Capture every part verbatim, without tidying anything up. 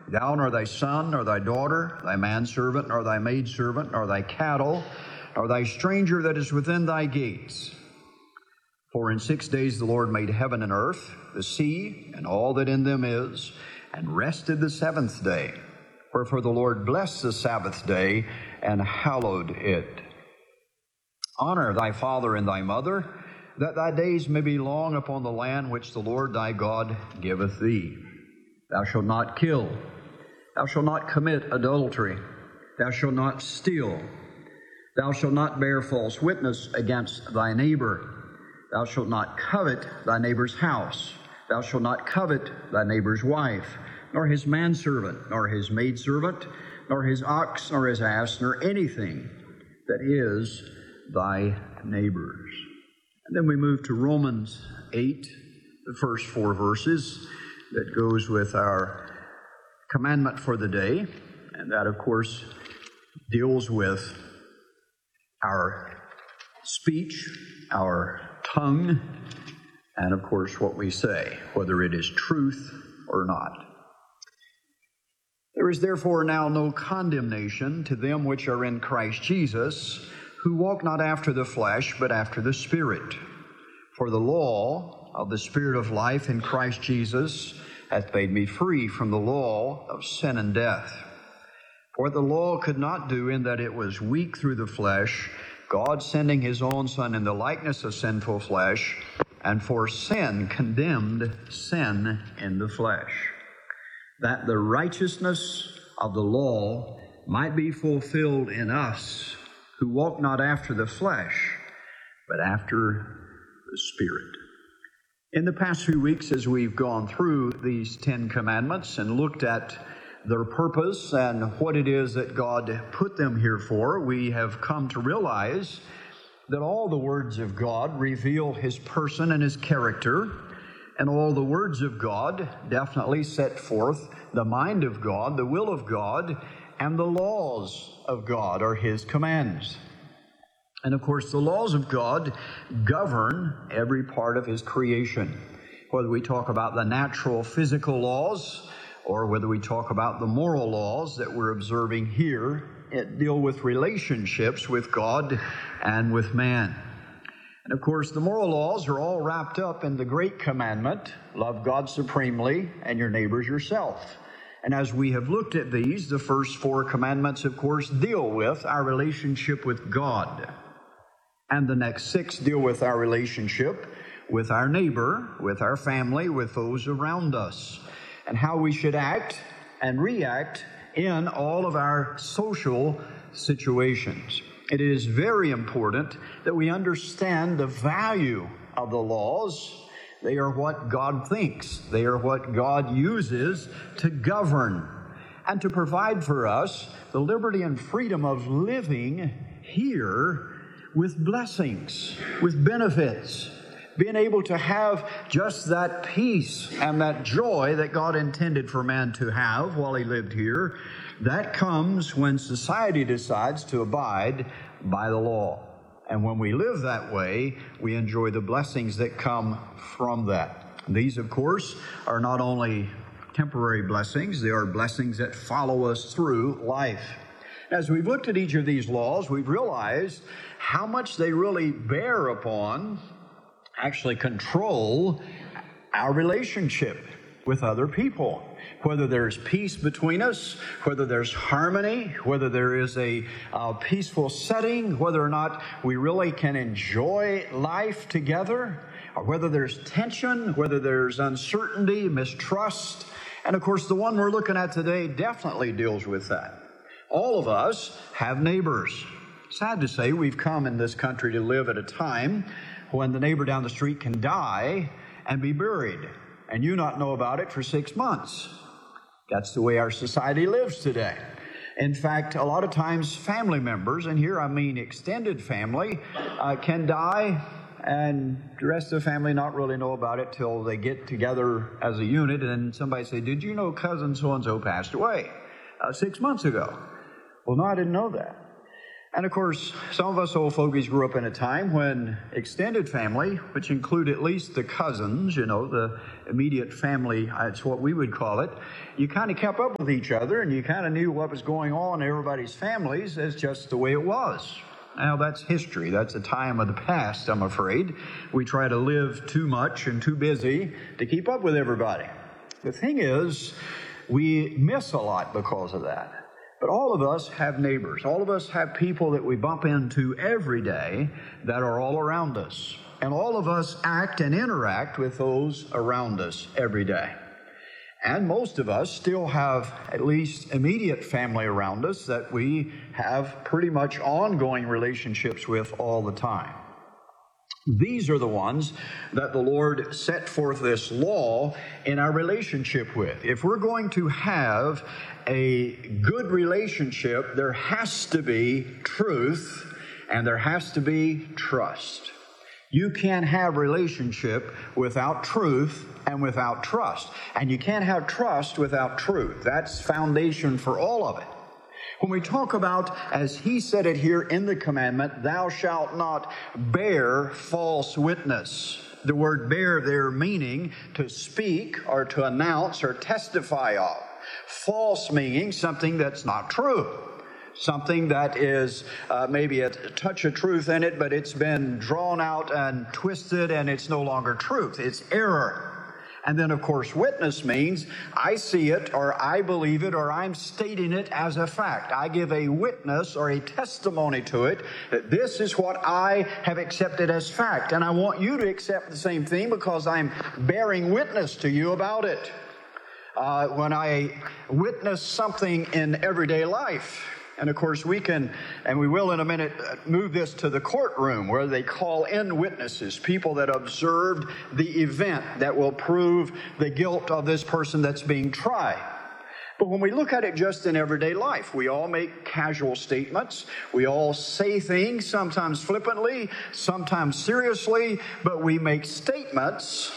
thou nor thy son, nor thy daughter, thy manservant, nor thy maidservant, nor thy cattle, nor thy stranger that is within thy gates. For in six days the Lord made heaven and earth, the sea, and all that in them is, and rested the seventh day. Wherefore the Lord blessed the Sabbath day, and hallowed it. Honor thy father and thy mother, that thy days may be long upon the land which the Lord thy God giveth thee. Thou shalt not kill. Thou shalt not commit adultery. Thou shalt not steal. Thou shalt not bear false witness against thy neighbor. Thou shalt not covet thy neighbor's house. Thou shalt not covet thy neighbor's wife, nor his manservant, nor his maidservant, nor his ox, nor his ass, nor anything that is thy neighbor's. And then we move to Romans eight, the first four verses, that goes with our commandment for the day. And that, of course, deals with our speech, our tongue, and, of course, what we say, whether it is truth or not. There is therefore now no condemnation to them which are in Christ Jesus, who walk not after the flesh, but after the Spirit. For the law of the Spirit of life in Christ Jesus hath made me free from the law of sin and death. For what the law could not do, in that it was weak through the flesh, God sending his own Son in the likeness of sinful flesh, and for sin condemned sin in the flesh, that the righteousness of the law might be fulfilled in us, who walk not after the flesh, but after the Spirit. In the past few weeks, as we've gone through these Ten Commandments and looked at their purpose and what it is that God put them here for, we have come to realize that all the words of God reveal his person and his character, and all the words of God definitely set forth the mind of God, the will of God, and the laws of God are his commands. And of course, the laws of God govern every part of his creation. Whether we talk about the natural physical laws, or whether we talk about the moral laws that we're observing here, it deal with relationships with God and with man. And of course, the moral laws are all wrapped up in the great commandment, love God supremely and your neighbors yourself. And as we have looked at these, the first four commandments, of course, deal with our relationship with God. And the next six deal with our relationship with our neighbor, with our family, with those around us, and how we should act and react in all of our social situations. It is very important that we understand the value of the laws. They are what God thinks. They are what God uses to govern and to provide for us the liberty and freedom of living here with blessings, with benefits, being able to have just that peace and that joy that God intended for man to have while he lived here. That comes when society decides to abide by the law. And when we live that way, we enjoy the blessings that come from that. These, of course, are not only temporary blessings, they are blessings that follow us through life. As we've looked at each of these laws, we've realized how much they really bear upon, actually control, our relationship with other people. Whether there's peace between us, whether there's harmony, whether there is a uh, peaceful setting, whether or not we really can enjoy life together, or whether there's tension, whether there's uncertainty, mistrust. And of course, the one we're looking at today definitely deals with that. All of us have neighbors. Sad to say, we've come in this country to live at a time when the neighbor down the street can die and be buried, and you not know about it for six months. That's the way our society lives today. In fact, a lot of times family members, and here I mean extended family, uh, can die and the rest of the family not really know about it till they get together as a unit, and somebody say, did you know cousin so-and-so passed away uh, six months ago? Well, no, I didn't know that. And of course, some of us old fogies grew up in a time when extended family, which include at least the cousins, you know, the immediate family, that's what we would call it, you kind of kept up with each other and you kind of knew what was going on in everybody's families as just the way it was. Now, that's history. That's a time of the past, I'm afraid. We try to live too much and too busy to keep up with everybody. The thing is, we miss a lot because of that. But all of us have neighbors. All of us have people that we bump into every day that are all around us. And all of us act and interact with those around us every day. And most of us still have at least immediate family around us that we have pretty much ongoing relationships with all the time. These are the ones that the Lord set forth this law in our relationship with. If we're going to have a good relationship, there has to be truth and there has to be trust. You can't have relationship without truth and without trust. And you can't have trust without truth. That's foundation for all of it. When we talk about, as he said it here in the commandment, thou shalt not bear false witness. The word bear there meaning to speak or to announce or testify of. False meaning something that's not true. Something that is uh, maybe a touch of truth in it, but it's been drawn out and twisted and it's no longer truth. It's error. And then, of course, witness means I see it or I believe it or I'm stating it as a fact. I give a witness or a testimony to it that this is what I have accepted as fact. And I want you to accept the same thing because I'm bearing witness to you about it. Uh, when I witness something in everyday life, and of course we can, and we will in a minute, move this to the courtroom where they call in witnesses, people that observed the event that will prove the guilt of this person that's being tried. But when we look at it just in everyday life, we all make casual statements. We all say things, sometimes flippantly, sometimes seriously, but we make statements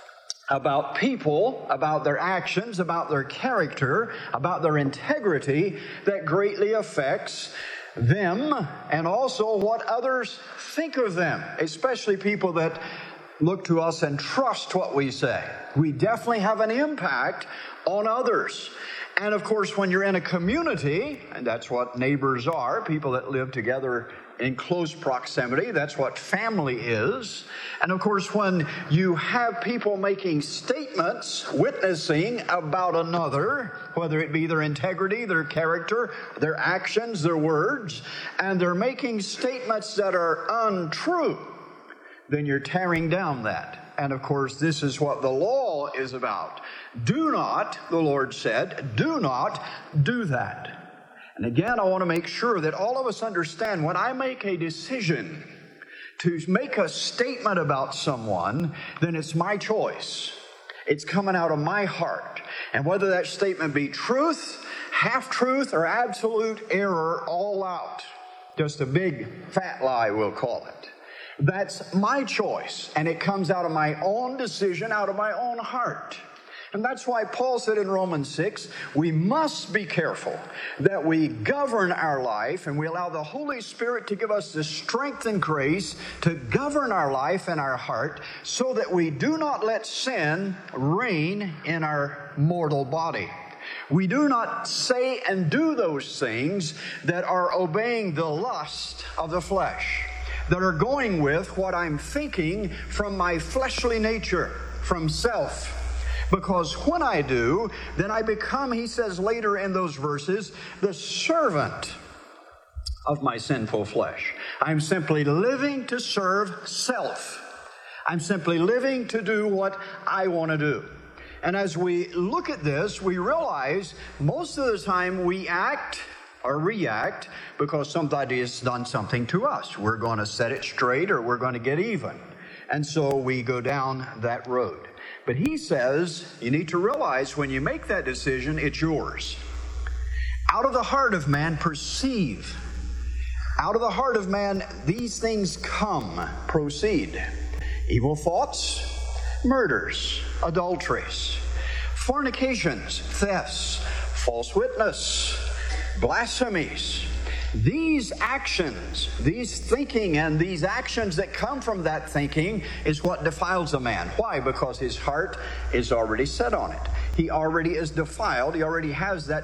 about people, about their actions, about their character, about their integrity that greatly affects them and also what others think of them, especially people that look to us and trust what we say. We definitely have an impact on others. And of course, when you're in a community, and that's what neighbors are, people that live together in close proximity, that's what family is. And of course, when you have people making statements, witnessing about another, whether it be their integrity, their character, their actions, their words, and they're making statements that are untrue, then you're tearing down that. And of course, this is what the law is about. Do not, the Lord said, do not do that. And again, I want to make sure that all of us understand when I make a decision to make a statement about someone, then it's my choice. It's coming out of my heart. And whether that statement be truth, half-truth, or absolute error, all out. Just a big fat lie, we'll call it. That's my choice. And it comes out of my own decision, out of my own heart. And that's why Paul said in Romans six, we must be careful that we govern our life and we allow the Holy Spirit to give us the strength and grace to govern our life and our heart so that we do not let sin reign in our mortal body. We do not say and do those things that are obeying the lust of the flesh, that are going with what I'm thinking from my fleshly nature, from self. Because when I do, then I become, he says later in those verses, the servant of my sinful flesh. I'm simply living to serve self. I'm simply living to do what I want to do. And as we look at this, we realize most of the time we act or react because somebody has done something to us. We're going to set it straight or we're going to get even. And so we go down that road. But he says, you need to realize when you make that decision, it's yours. Out of the heart of man, perceive. Out of the heart of man, these things come, proceed. Evil thoughts, murders, adulteries, fornications, thefts, false witness, blasphemies, These actions, these thinking and these actions that come from that thinking is what defiles a man. Why? Because his heart is already set on it. He already is defiled. He already has that